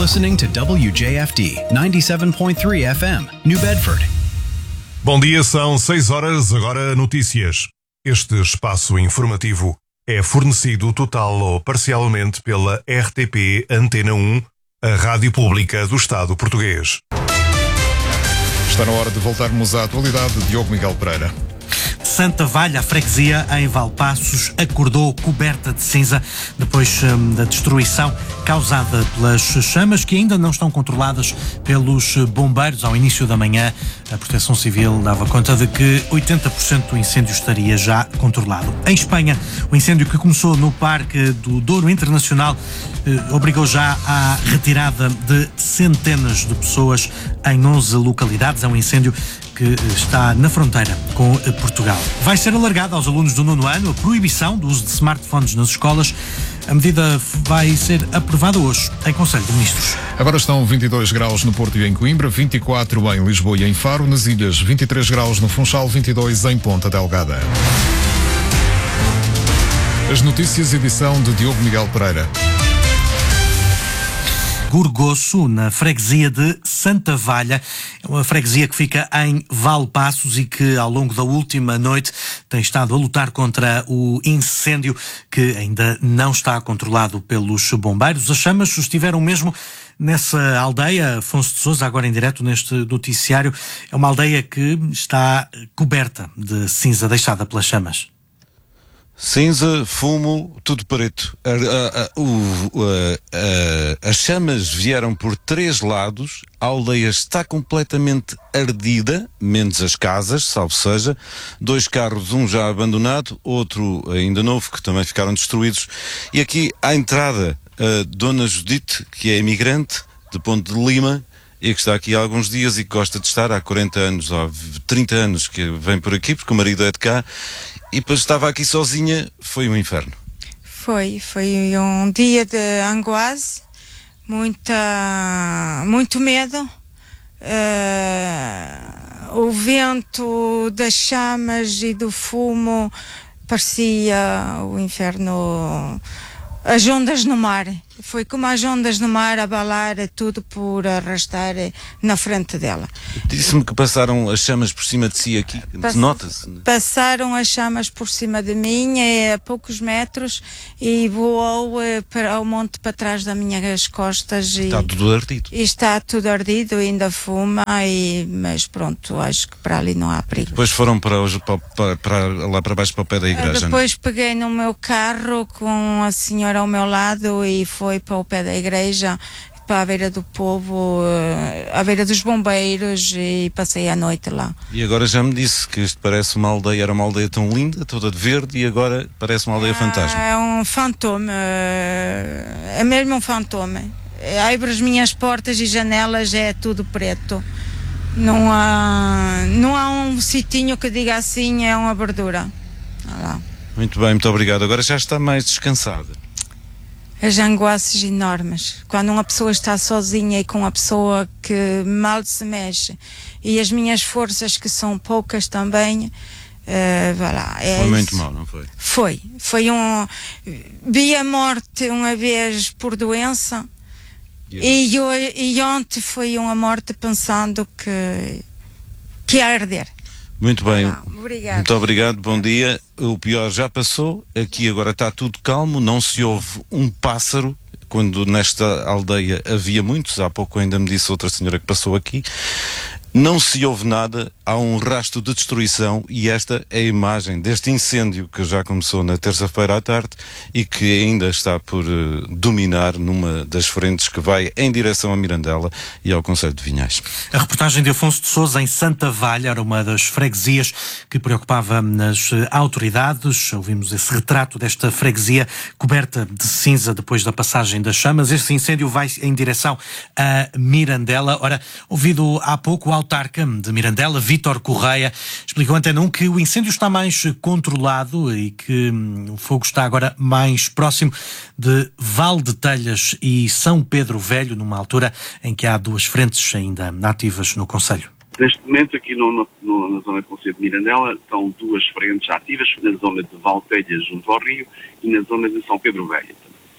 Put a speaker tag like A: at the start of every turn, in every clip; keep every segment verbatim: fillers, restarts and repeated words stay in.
A: listening to W J F D ninety-seven point three F M, New Bedford.
B: Bom dia, são seis horas, agora notícias. Este espaço informativo é fornecido total ou parcialmente pela R T P Antena um, a Rádio Pública do Estado Português.
C: Está na hora de voltarmos à atualidade de Diogo Miguel Pereira.
D: Santa Valha, a freguesia em Valpaços, acordou coberta de cinza depois hum, da destruição causada pelas chamas que ainda não estão controladas pelos bombeiros. Ao início da manhã, a Proteção Civil dava conta de que oitenta por cento do incêndio estaria já controlado. Em Espanha, o incêndio que começou no Parque do Douro Internacional eh, obrigou já à retirada de centenas de pessoas em onze localidades. É um incêndio que está na fronteira com Portugal. Vai ser alargada aos alunos do nono ano a proibição do uso de smartphones nas escolas. A medida vai ser aprovada hoje em Conselho de Ministros.
C: Agora estão vinte e dois graus no Porto e em Coimbra, vinte e quatro em Lisboa e em Faro, nas ilhas vinte e três graus no Funchal, vinte e dois em Ponta Delgada. As notícias, edição de Diogo Miguel Pereira.
D: Gorgoço, na freguesia de Santa Valha, é uma freguesia que fica em Valpaços e que ao longo da última noite tem estado a lutar contra o incêndio que ainda não está controlado pelos bombeiros. As chamas estiveram mesmo nessa aldeia, Afonso de Sousa, agora em direto neste noticiário. É uma aldeia que está coberta de cinza deixada pelas chamas.
E: Cinza, fumo, tudo preto. A, a, a, o, a, a, as chamas vieram por três lados, a aldeia está completamente ardida, menos as casas, salvo seja. Dois carros, um já abandonado, outro ainda novo, que também ficaram destruídos. E aqui, à entrada, a Dona Judite, que é imigrante, de Ponte de Lima, e que está aqui há alguns dias e que gosta de estar há quarenta anos, ou trinta anos, que vem por aqui, porque o marido é de cá. E depois estava aqui sozinha, foi um inferno.
F: Foi, foi um dia de angoisse, muita, muito medo. Uh, o vento das chamas e do fumo parecia o inferno, as ondas no mar. Foi como as ondas no mar abalar tudo por arrastar na frente dela.
E: Disse-me que passaram as chamas por cima de si aqui,
F: Pass-
E: nota-se.
F: Passaram as chamas por cima de mim a poucos metros e voou para o monte para trás das minhas costas.
E: Está
F: e,
E: tudo ardido.
F: E está tudo ardido, ainda fuma, e, mas pronto, acho que para ali não há perigo.
E: Depois foram para, os, para, para lá para baixo para o pé da igreja.
F: Depois peguei no meu carro com a senhora ao meu lado e foi para o pé da igreja, para a beira do povo, à beira dos bombeiros, e passei a noite lá.
E: E agora já me disse que isto parece uma aldeia, era uma aldeia tão linda, toda de verde, e agora parece uma aldeia
F: ah,
E: fantasma.
F: É um fantoma, é mesmo um fantoma. Abro as minhas portas e janelas, é tudo preto. Não há, não há um sitinho que diga assim, é uma verdura. Olha lá.
E: Muito bem, muito obrigado. Agora já está mais descansada.
F: As angoices enormes, quando uma pessoa está sozinha e com uma pessoa que mal se mexe, e as minhas forças, que são poucas também, uh, voilà, é
E: foi muito
F: isso.
E: mal, não foi?
F: Foi, foi um... Vi a morte uma vez por doença, e, eu, e ontem foi uma morte pensando que, que ia arder.
E: Muito bem,
F: ah, obrigado.
E: Muito obrigado, bom dia. O pior já passou, aqui agora está tudo calmo, não se ouve um pássaro, quando nesta aldeia havia muitos, há pouco ainda me disse outra senhora que passou aqui. Não se ouve nada, há um rastro de destruição, e esta é a imagem deste incêndio que já começou na terça-feira à tarde e que ainda está por uh, dominar numa das frentes que vai em direção a Mirandela e ao Conselho de Vinhais.
D: A reportagem de Afonso de Sousa em Santa Valha era uma das freguesias que preocupava as autoridades. Ouvimos esse retrato desta freguesia coberta de cinza depois da passagem das chamas. Este incêndio vai em direção a Mirandela. Ora, ouvido há pouco o autarca de Mirandela, Vítor Correia, explicou à Antena um que o incêndio está mais controlado e que hum, o fogo está agora mais próximo de Val de Telhas e São Pedro Velho, numa altura em que há duas frentes ainda ativas no concelho.
G: Neste momento, aqui no, no, na zona do concelho de Mirandela, estão duas frentes ativas, na zona de Val de Telhas, junto ao rio, e na zona de São Pedro Velho.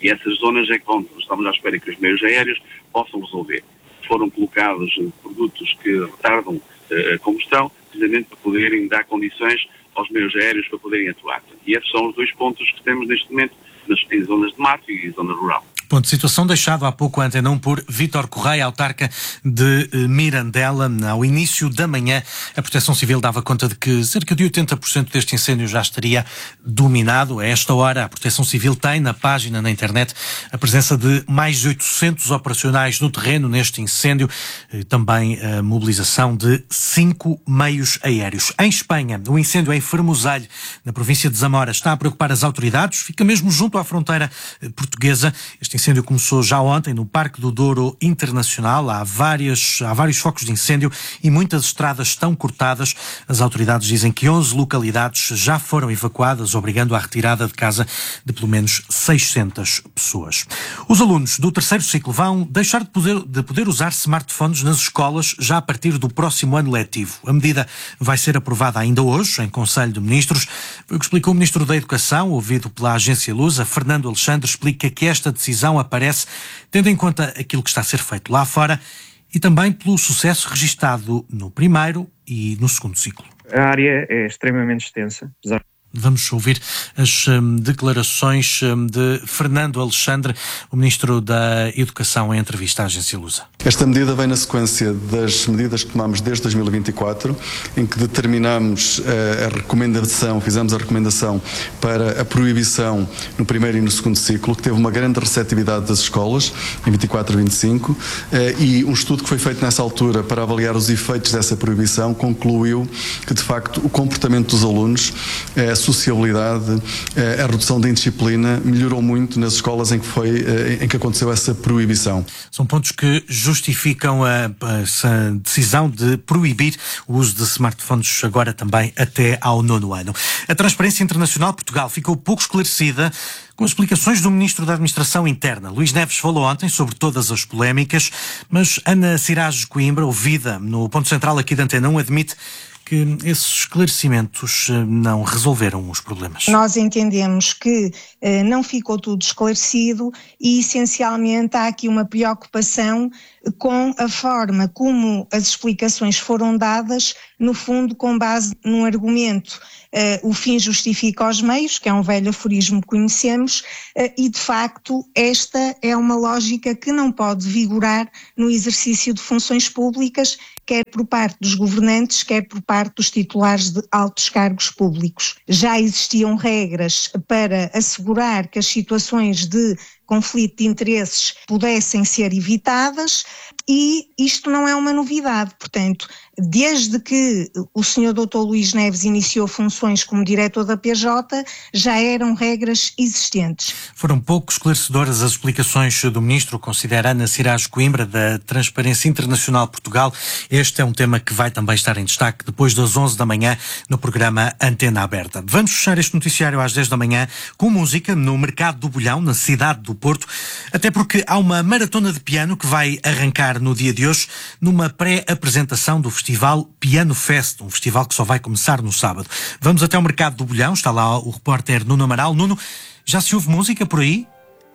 G: E essas zonas é que vão, estamos à espera que os meios aéreos possam resolver. Foram colocados produtos que retardam a combustão, precisamente para poderem dar condições aos meios aéreos para poderem atuar. E esses são os dois pontos que temos neste momento nas, em zonas de mato e em zona rural.
D: Ponto de situação deixado há pouco a Antena um por Vítor Correia, autarca de Mirandela. Ao início da manhã, a Proteção Civil dava conta de que cerca de oitenta por cento deste incêndio já estaria dominado. A esta hora, a Proteção Civil tem na página, na internet, a presença de mais de oitocentos operacionais no terreno neste incêndio, também a mobilização de cinco meios aéreos. Em Espanha, o incêndio em Fermoselho, na província de Zamora, está a preocupar as autoridades, fica mesmo junto à fronteira portuguesa. Este incêndio começou já ontem no Parque do Douro Internacional. Há, várias, há vários focos de incêndio e muitas estradas estão cortadas. As autoridades dizem que onze localidades já foram evacuadas, obrigando à retirada de casa de pelo menos seiscentas pessoas. Os alunos do terceiro ciclo vão deixar de poder, de poder usar smartphones nas escolas já a partir do próximo ano letivo. A medida vai ser aprovada ainda hoje, em Conselho de Ministros. Foi o que explicou o Ministro da Educação, ouvido pela agência Lusa. Fernando Alexandre explica que esta decisão aparece tendo em conta aquilo que está a ser feito lá fora e também pelo sucesso registado no primeiro e no segundo ciclo.
H: A área é extremamente extensa, apesar
D: Vamos ouvir as um, declarações um, de Fernando Alexandre, o Ministro da Educação, em entrevista à agência Lusa.
I: Esta medida vem na sequência das medidas que tomamos desde dois mil e vinte e quatro, em que determinamos uh, a recomendação, fizemos a recomendação para a proibição no primeiro e no segundo ciclo, que teve uma grande receptividade das escolas, em vinte e quatro e vinte e cinco, uh, e um estudo que foi feito nessa altura para avaliar os efeitos dessa proibição concluiu que, de facto, o comportamento dos alunos, uh, a sociabilidade, a redução da indisciplina melhorou muito nas escolas em que, foi, em que aconteceu essa proibição.
D: São pontos que justificam a, essa decisão de proibir o uso de smartphones agora também até ao nono ano. A Transparência Internacional Portugal ficou pouco esclarecida com as explicações do Ministro da Administração Interna. Luís Neves falou ontem sobre todas as polémicas, mas Ana Siraj Coimbra, ouvida no ponto central aqui da Antena um, admite que esses esclarecimentos não resolveram os problemas.
J: Nós entendemos que eh, não ficou tudo esclarecido e, essencialmente, há aqui uma preocupação com a forma como as explicações foram dadas, no fundo, com base num argumento. Uh, o fim justifica os meios, que é um velho aforismo que conhecemos, uh, e, de facto, esta é uma lógica que não pode vigorar no exercício de funções públicas, quer por parte dos governantes, quer por parte dos titulares de altos cargos públicos. Já existiam regras para assegurar que as situações de conflito de interesses pudessem ser evitadas e isto não é uma novidade. Portanto, desde que o senhor doutor Luís Neves iniciou funções como diretor da P J, já eram regras existentes.
D: Foram pouco esclarecedoras as explicações do Ministro, considera Ana Siraj Coimbra, da Transparência Internacional Portugal. Este é um tema que vai também estar em destaque depois das onze da manhã no programa Antena Aberta. Vamos fechar este noticiário às dez da manhã com música no Mercado do Bolhão, na cidade do Porto, até porque há uma maratona de piano que vai arrancar no dia de hoje numa pré-apresentação do Festival Piano Fest, um festival que só vai começar no sábado. Vamos até ao Mercado do Bolhão, está lá o repórter Nuno Amaral. Nuno, já se ouve música por aí?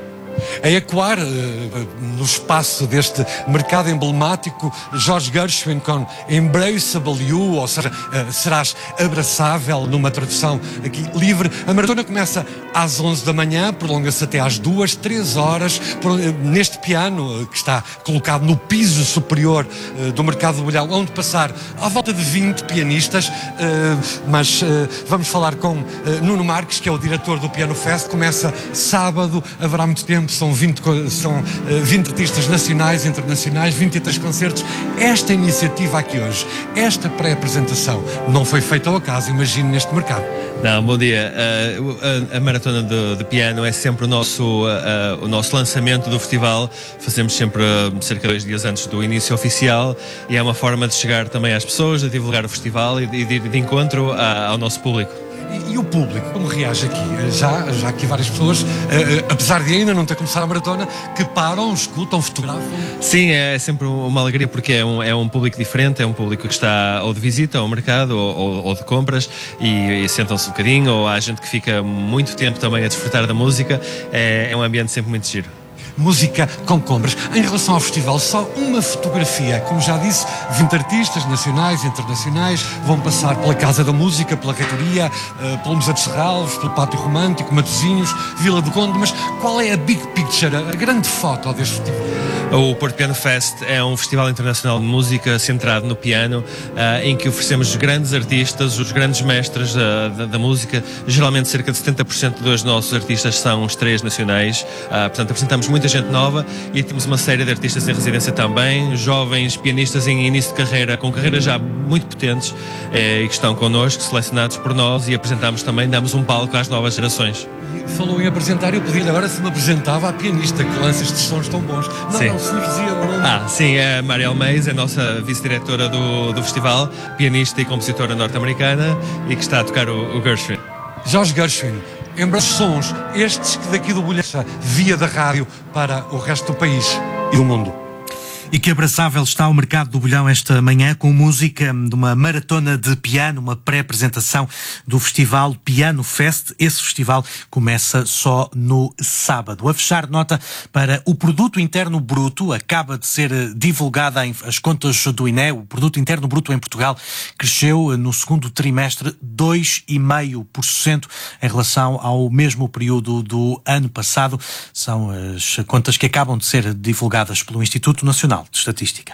K: A ecoar uh, no espaço deste mercado emblemático, George Gershwin com Embraceable You, ou seja, uh, serás abraçável, numa tradução aqui livre. A maratona começa às onze da manhã, prolonga-se até às duas, três horas, por, uh, neste piano uh, que está colocado no piso superior uh, do Mercado do Bolhão, onde passar à volta de vinte pianistas, uh, mas uh, vamos falar com uh, Nuno Marques, que é o diretor do Piano Fest. Começa sábado, haverá muito tempo. São vinte, são vinte artistas nacionais, internacionais, vinte e três concertos. Esta iniciativa aqui hoje, esta pré-apresentação, não foi feita ao acaso, imagino, neste mercado.
L: Não, bom dia. Uh, a, a Maratona de, de Piano é sempre o nosso, uh, o nosso lançamento do festival. Fazemos sempre uh, cerca de dois dias antes do início oficial e é uma forma de chegar também às pessoas, de divulgar o festival e de, de, de encontro a, ao nosso público.
K: E, e o público, como reage aqui? Já, já aqui várias pessoas, uh, uh, apesar de ainda não ter começado a maratona, que param, escutam, fotografam.
L: Sim, é sempre uma alegria porque é um, é um público diferente, é um público que está ou de visita ao mercado ou, ou, ou de compras e, e sentam-se um bocadinho, ou há gente que fica muito tempo também a desfrutar da música. É, é um ambiente sempre muito giro.
K: Música com compras. Em relação ao festival, só uma fotografia. Como já disse, vinte artistas nacionais, internacionais, vão passar pela Casa da Música, pela Reitoria, uh, pelo Museu de Serralves, pelo Pátio Romântico, Matosinhos, Vila do Conde, mas qual é a big picture, a grande foto deste festival?
L: O Porto Piano Fest é um festival internacional de música centrado no piano, uh, em que oferecemos grandes artistas, os grandes mestres da, da, da música. Geralmente cerca de setenta por cento dos nossos artistas são estreias nacionais, uh, portanto apresentamos muita gente nova e temos uma série de artistas em residência também, jovens pianistas em início de carreira, com carreiras já muito potentes, eh, e que estão connosco, selecionados por nós, e apresentamos também, damos um palco às novas gerações.
K: Falou em apresentar, eu pedi-lhe agora se me apresentava a pianista que lança estes sons tão bons. Não,
L: sim.
K: não, se nos dizia o nome.
L: Ah, sim, a Marielle Mays é a nossa vice-diretora do, do festival, pianista e compositora norte-americana e que está a tocar o, o Gershwin.
K: Jorge Gershwin, embra sons, estes que daqui do Bolhaça, via da rádio para o resto do país e do mundo.
D: E que abraçável está o mercado do Bolhão esta manhã com música de uma maratona de piano, uma pré-apresentação do festival Piano Fest. Esse festival começa só no sábado. A fechar, nota para o Produto Interno Bruto. Acaba de ser divulgada as contas do I N E. O Produto Interno Bruto em Portugal cresceu no segundo trimestre dois vírgula cinco por cento em relação ao mesmo período do ano passado. São as contas que acabam de ser divulgadas pelo Instituto Nacional de Estatística.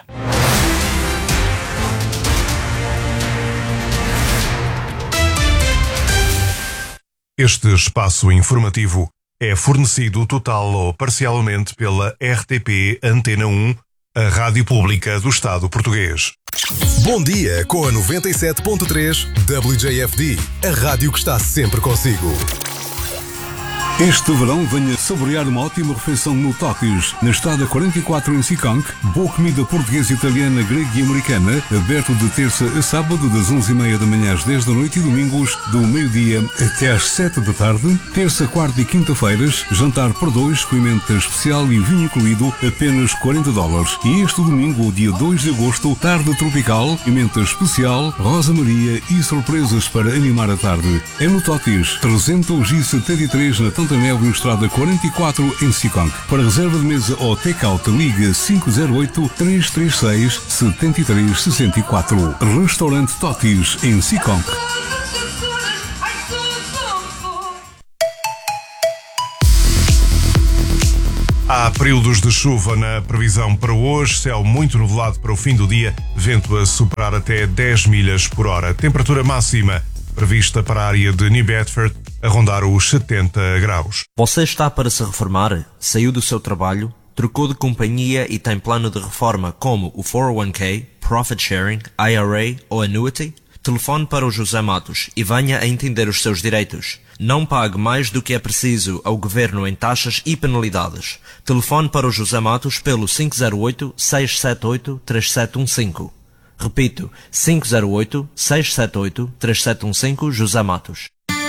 B: Este espaço informativo é fornecido total ou parcialmente pela R T P Antena um, a rádio pública do Estado português.
M: Bom dia com a noventa e sete ponto três W J F D, a rádio que está sempre consigo.
N: Este verão venha saborear uma ótima refeição no Totis, na estrada quarenta e quatro em Sicanque. Boa comida portuguesa, italiana, grega e americana, aberto de terça a sábado das onze e meia da manhã às dez da noite e domingos do meio-dia até às sete da tarde. Terça, quarta e quinta-feiras, jantar por dois, com emenda especial e vinho incluído, apenas quarenta dólares. E este domingo, dia dois de agosto, tarde tropical, emenda especial, Rosa Maria e surpresas para animar a tarde. É no Totis, trezentos e setenta e três na Tantanel, estrada quarenta e quatro em Sicanque. Para reserva de mesa ou take-out, liga cinco zero oito, três três seis, sete três seis quatro. Restaurante Totis, em Sicanque.
B: Há períodos de chuva na previsão para hoje, céu muito nublado para o fim do dia, vento a superar até dez milhas por hora. Temperatura máxima prevista para a área de New Bedford a rondar os setenta graus.
O: Você está para se reformar? Saiu do seu trabalho? Trocou de companhia e tem plano de reforma como o quatro oh one K, Profit Sharing, I R A ou Annuity? Telefone para o José Matos e venha a entender os seus direitos. Não pague mais do que é preciso ao Governo em taxas e penalidades. Telefone para o José Matos pelo cinco zero oito, seis sete oito, três sete um cinco. Repito, cinco zero oito, seis sete oito, três sete um cinco, José Matos.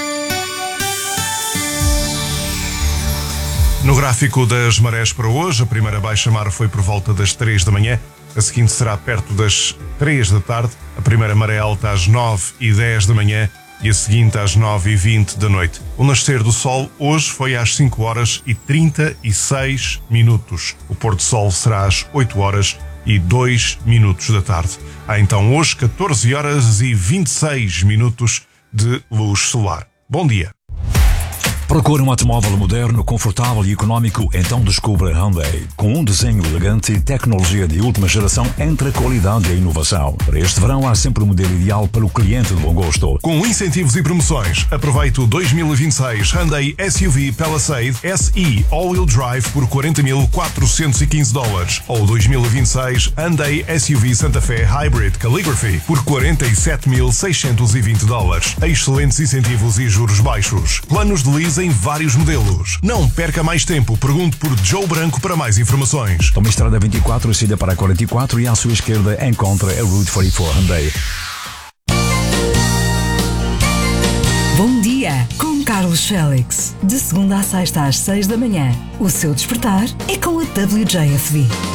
B: No gráfico das marés para hoje, a primeira baixa-mar foi por volta das três da manhã, a seguinte será perto das três da tarde, a primeira maré alta às nove e dez da manhã e a seguinte às nove e vinte da noite. O nascer do sol hoje foi às cinco horas e trinta e seis minutos. O pôr do sol será às oito horas e dois minutos da tarde. Há então hoje catorze horas e vinte e seis minutos de luz solar. Bom dia.
P: Procura um automóvel moderno, confortável e económico? Então descubra Hyundai. Com um desenho elegante e tecnologia de última geração entre a qualidade e a inovação. Para este verão há sempre o modelo ideal para o cliente de bom gosto.
B: Com incentivos e promoções, aproveite o dois mil e vinte e seis Hyundai S U V Palisade S E All-Wheel Drive por quarenta mil quatrocentos e quinze dólares ou o dois mil e vinte e seis Hyundai S U V Santa Fe Hybrid Calligraphy por quarenta e sete mil seiscentos e vinte dólares. Excelentes incentivos e juros baixos. Planos de lease em vários modelos. Não perca mais tempo. Pergunte por Joe Branco para mais informações.
P: Toma a estrada vinte e quatro, saída para a quarenta e quatro e à sua esquerda encontra a Route quarenta e quatro Hyundai.
Q: Bom dia, com Carlos Félix. De segunda à sexta às seis da manhã. O seu despertar é com a W J F D.